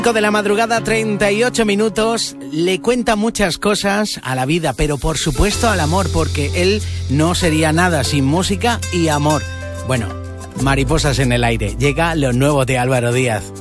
5 de la madrugada, 38 minutos, le cuenta muchas cosas a la vida, pero por supuesto al amor, porque él no sería nada sin música y amor. Bueno, mariposas en el aire, llega lo nuevo de Álvaro Díaz.